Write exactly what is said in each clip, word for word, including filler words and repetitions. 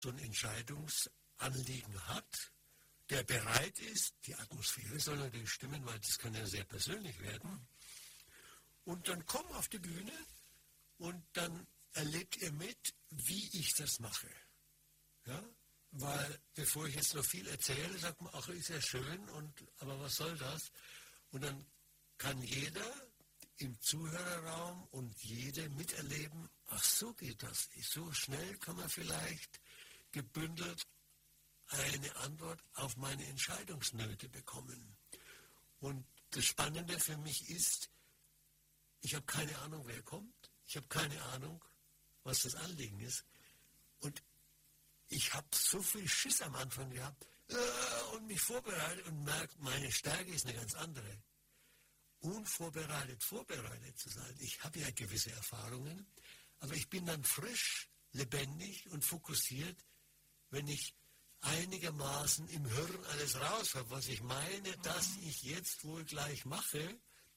so ein Entscheidungsanliegen hat, der bereit ist, die Atmosphäre soll natürlich stimmen, weil das kann ja sehr persönlich werden. Und dann komm auf die Bühne und dann erlebt ihr mit, wie ich das mache. Ja? Weil bevor ich jetzt noch viel erzähle, sagt man, ach, ist ja schön, und, aber was soll das? Und dann kann jeder im Zuhörerraum und jede miterleben, ach, so geht das. So schnell kann man vielleicht gebündelt eine Antwort auf meine Entscheidungsnöte bekommen. Und das Spannende für mich ist, ich habe keine Ahnung, wer kommt. Ich habe keine Ahnung, was das Anliegen ist. Und ich habe so viel Schiss am Anfang gehabt äh, und mich vorbereitet und merkt, meine Stärke ist eine ganz andere. Unvorbereitet, vorbereitet zu sein. Ich habe ja gewisse Erfahrungen, aber ich bin dann frisch, lebendig und fokussiert, wenn ich einigermaßen im Hirn alles raus habe, was ich meine, dass ich jetzt wohl gleich mache.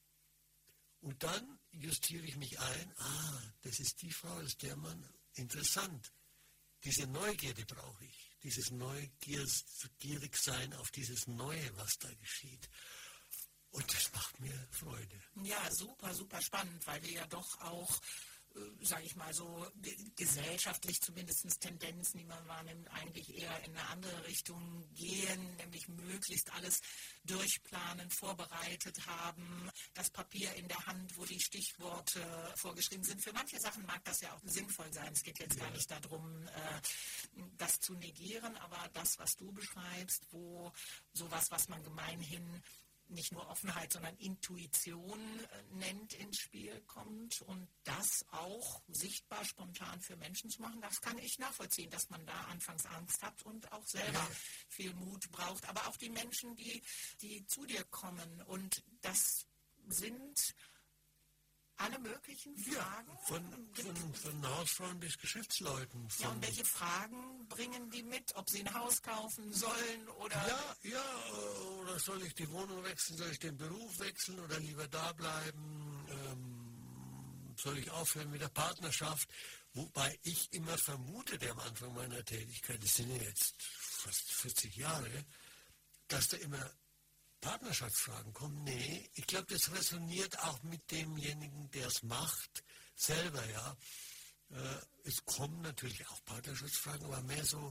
Und dann justiere ich mich ein, ah, das ist die Frau, das ist der Mann, interessant. Diese Neugierde brauche ich, dieses neugierig sein auf dieses Neue, was da geschieht. Und das macht mir Freude. Ja, super, super spannend, weil wir ja doch auch, äh, sage ich mal so, gesellschaftlich zumindest Tendenzen, die man wahrnimmt, eigentlich eher in eine andere Richtung gehen, nämlich möglichst alles durchplanen, vorbereitet haben, das Papier in der Hand, wo die Stichworte vorgeschrieben sind. Für manche Sachen mag das ja auch sinnvoll sein. Es geht jetzt ja gar nicht darum, äh, das zu negieren, aber das, was du beschreibst, wo sowas, was man gemeinhin nicht nur Offenheit, sondern Intuition äh, nennt, ins Spiel kommt und das auch sichtbar, spontan für Menschen zu machen, das kann ich nachvollziehen, dass man da anfangs Angst hat und auch selber ja. viel Mut braucht. Aber auch die Menschen, die, die zu dir kommen, und das sind alle möglichen Fragen? Ja, von, von, von Hausfrauen bis Geschäftsleuten. Ja, und welche Fragen bringen die mit? Ob sie ein Haus kaufen sollen oder... Ja, ja, oder soll ich die Wohnung wechseln, soll ich den Beruf wechseln oder lieber da bleiben? Ähm, soll ich aufhören mit der Partnerschaft? Wobei ich immer vermutete am Anfang meiner Tätigkeit, das sind ja jetzt fast vierzig Jahre, dass da immer Partnerschaftsfragen kommen. Nee, ich glaube, das resoniert auch mit demjenigen, der es macht, selber, ja. Äh, es kommen natürlich auch Partnerschaftsfragen, aber mehr so,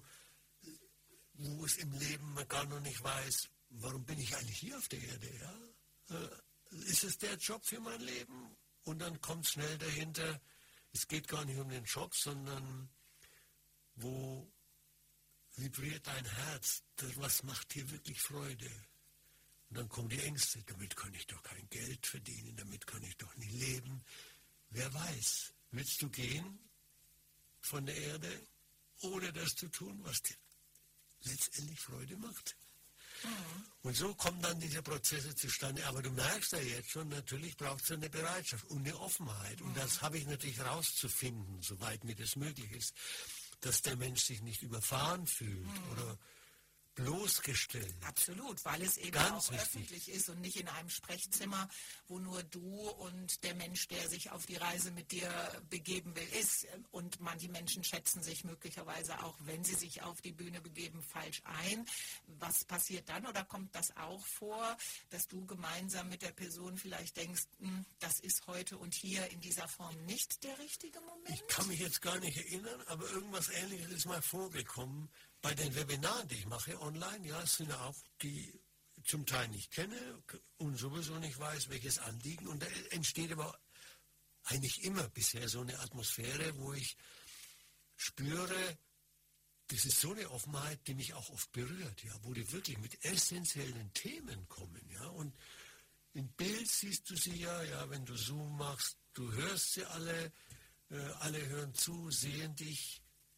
wo es im Leben man gar noch nicht weiß, warum bin ich eigentlich hier auf der Erde, ja? Äh, ist es der Job für mein Leben? Und dann kommt schnell dahinter, es geht gar nicht um den Job, sondern wo vibriert dein Herz? Was macht dir wirklich Freude? Und dann kommen die Ängste, damit kann ich doch kein Geld verdienen, damit kann ich doch nicht leben. Wer weiß, willst du gehen von der Erde, ohne das zu tun, was dir letztendlich Freude macht? Mhm. Und so kommen dann diese Prozesse zustande. Aber du merkst ja jetzt schon, natürlich braucht es eine Bereitschaft und eine Offenheit. Mhm. Und das habe ich natürlich rauszufinden, soweit mir das möglich ist, dass der Mensch sich nicht überfahren fühlt mhm. oder bloßgestellt. Absolut, weil es eben Ganz auch wichtig. öffentlich ist und nicht in einem Sprechzimmer, wo nur du und der Mensch, der sich auf die Reise mit dir begeben will, ist. Und manche Menschen schätzen sich möglicherweise auch, wenn sie sich auf die Bühne begeben, falsch ein. Was passiert dann, oder kommt das auch vor, dass du gemeinsam mit der Person vielleicht denkst, das ist heute und hier in dieser Form nicht der richtige Moment? Ich kann mich jetzt gar nicht erinnern, aber irgendwas Ähnliches ist mal vorgekommen. Bei den Webinaren, die ich mache online, ja, es sind ja auch die zum Teil nicht kenne und sowieso nicht weiß, welches Anliegen. Und da entsteht aber eigentlich immer bisher so eine Atmosphäre, wo ich spüre, das ist so eine Offenheit, die mich auch oft berührt, ja, wo die wirklich mit essentiellen Themen kommen, ja. Und im Bild siehst du sie ja, ja, wenn du Zoom machst, du hörst sie alle, äh, alle hören zu, sehen dich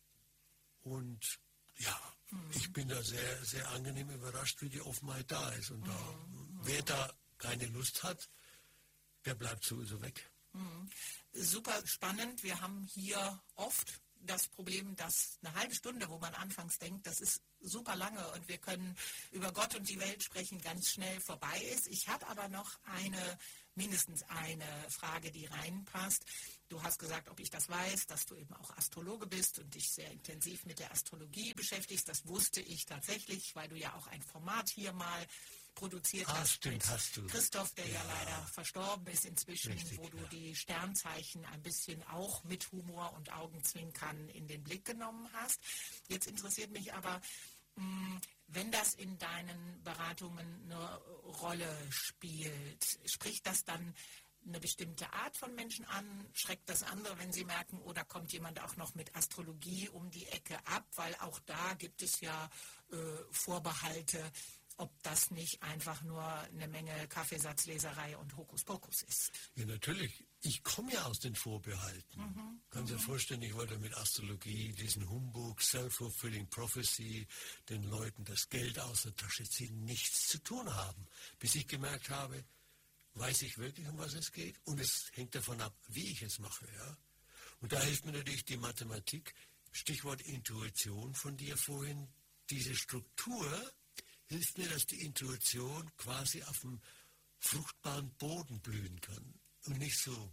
und ja, mhm. ich bin da sehr, sehr angenehm überrascht, wie die Offenheit da ist. Und da, mhm. wer da keine Lust hat, der bleibt sowieso weg. Mhm. Super spannend. Wir haben hier oft das Problem, dass eine halbe Stunde, wo man anfangs denkt, das ist super lange und wir können über Gott und die Welt sprechen, ganz schnell vorbei ist. Ich habe aber noch eine mindestens eine Frage, die reinpasst. Du hast gesagt, ob ich das weiß, dass du eben auch Astrologe bist und dich sehr intensiv mit der Astrologie beschäftigst. Das wusste ich tatsächlich, weil du ja auch ein Format hier mal produziert ah, hast stimmt, mit hast du. Christoph, der ja. ja leider verstorben ist inzwischen, Richtig, wo du ja. die Sternzeichen ein bisschen auch mit Humor und Augenzwinkern in den Blick genommen hast. Jetzt interessiert mich aber, mh, wenn das in deinen Beratungen eine Rolle spielt, spricht das dann eine bestimmte Art von Menschen an? Schreckt das andere, wenn sie merken, oder kommt jemand auch noch mit Astrologie um die Ecke ab? Weil auch da gibt es ja äh, Vorbehalte, ob das nicht einfach nur eine Menge Kaffeesatzleserei und Hokuspokus ist. Ja, natürlich. Ich komme ja aus den Vorbehalten. Mhm. Kannst dir mhm. vorstellen, ich wollte mit Astrologie, diesen Humbug, Self-Fulfilling Prophecy, den Leuten das Geld aus der Tasche ziehen, nichts zu tun haben. Bis ich gemerkt habe, weiß ich wirklich, um was es geht? Und es hängt davon ab, wie ich es mache. Ja? Und da hilft mir natürlich die Mathematik, Stichwort Intuition von dir vorhin, diese Struktur hilft mir, dass die Intuition quasi auf dem fruchtbaren Boden blühen kann. Und nicht so,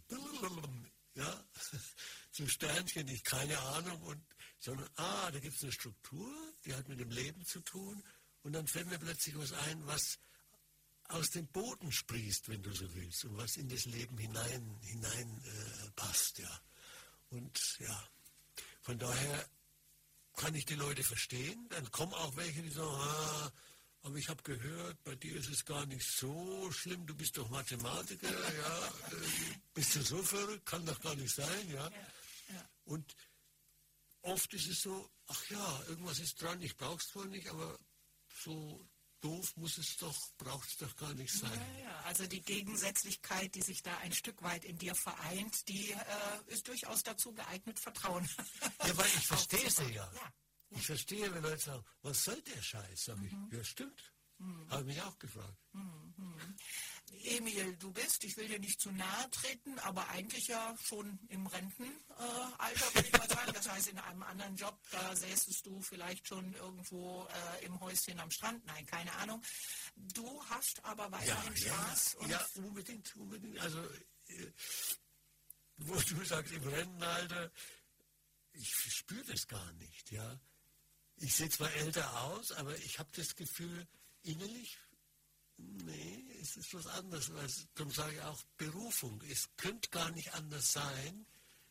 ja, so Sternchen, ich keine Ahnung, und, sondern, ah, da gibt es eine Struktur, die hat mit dem Leben zu tun, und dann fällt mir plötzlich was ein, was aus dem Boden sprießt, wenn du so willst, und was in das Leben hinein, hinein äh, passt, ja. Und ja, von daher kann ich die Leute verstehen. Dann kommen auch welche, die sagen, ah, aber ich habe gehört, bei dir ist es gar nicht so schlimm, du bist doch Mathematiker, ja, äh, bist du so verrückt, kann doch gar nicht sein, ja. Ja, ja. Und oft ist es so, ach ja, irgendwas ist dran, ich brauch's wohl nicht, aber so doof muss es doch, braucht es doch gar nicht sein. Ja, ja. Also die Gegensätzlichkeit, die sich da ein Stück weit in dir vereint, die äh, ist durchaus dazu geeignet, Vertrauen. Ja, weil ich verstehe sie ja. ja. Ich verstehe, wenn Leute sagen, was soll der Scheiß? Sag ich, mhm. ja stimmt. Mhm. Habe mich auch gefragt. Mhm. Emil, du bist, ich will dir nicht zu nahe treten, aber eigentlich ja schon im Rentenalter, äh, würde ich mal sagen. Das heißt, in einem anderen Job, da säßest du vielleicht schon irgendwo äh, im Häuschen am Strand. Nein, keine Ahnung. Du hast aber weiterhin ja, Spaß. Ja, und ja, unbedingt, unbedingt. Also, äh, wo du sagst, im Rentenalter, ich spüre das gar nicht, ja. Ich sehe zwar älter aus, aber ich habe das Gefühl, innerlich, nee, es ist was anderes. Darum sage ich auch Berufung. Es könnte gar nicht anders sein,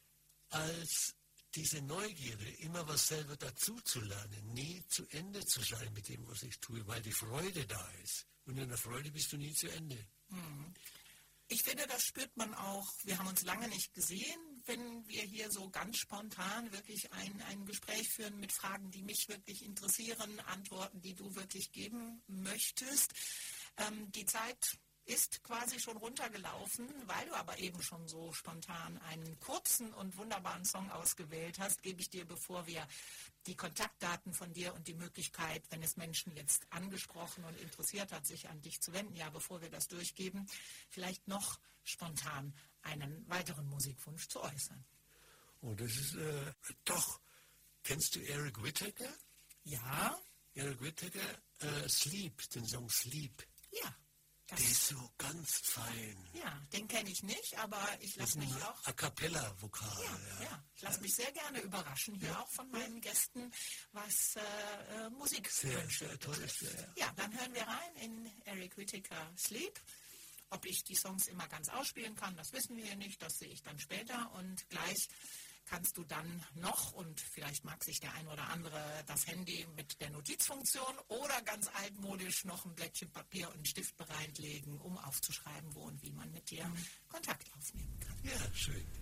als diese Neugierde, immer was selber dazu zu lernen, nie zu Ende zu sein mit dem, was ich tue, weil die Freude da ist. Und in der Freude bist du nie zu Ende. Hm. Ich finde, das spürt man auch. Wir haben uns lange nicht gesehen, wenn wir hier so ganz spontan wirklich ein, ein Gespräch führen mit Fragen, die mich wirklich interessieren, Antworten, die du wirklich geben möchtest. Ähm, die Zeit ist quasi schon runtergelaufen, weil du aber eben schon so spontan einen kurzen und wunderbaren Song ausgewählt hast, gebe ich dir, bevor wir die Kontaktdaten von dir und die Möglichkeit, wenn es Menschen jetzt angesprochen und interessiert hat, sich an dich zu wenden, ja, bevor wir das durchgeben, vielleicht noch spontan einen weiteren Musikwunsch zu äußern. Oh, das ist, äh, doch, kennst du Eric Whittaker? Ja. Eric Whittaker, äh, Sleep, den Song Sleep. Ja. Der ist so ganz fein. Ja, den kenne ich nicht, aber ich lasse mich auch... A Cappella-Vokal. Ja, ja. ja, ich lasse mich sehr gerne überraschen, hier ja. auch von meinen Gästen, was äh, Musikwünsche betrifft. Ja. ja, dann hören wir rein in Eric Whittaker Sleep. Ob ich die Songs immer ganz ausspielen kann, das wissen wir nicht, das sehe ich dann später. Und gleich kannst du dann noch, und vielleicht mag sich der ein oder andere das Handy mit der Notizfunktion oder ganz altmodisch noch ein Blättchen Papier und einen Stift bereitlegen, um aufzuschreiben, wo und wie man mit dir Kontakt aufnehmen kann. Ja, schön.